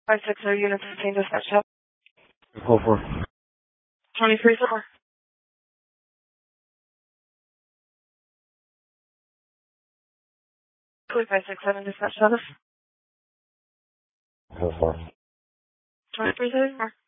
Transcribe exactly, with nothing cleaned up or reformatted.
five six zero unit fifteen dispatch help. Call for. twenty-three four. five six seven dispatch service. Call for. twenty-three zero four.